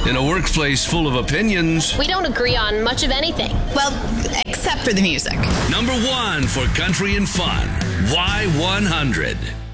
In a workplace full of opinions, We don't agree on much of anything. Well, except for the music. number one for country and fun, Y100.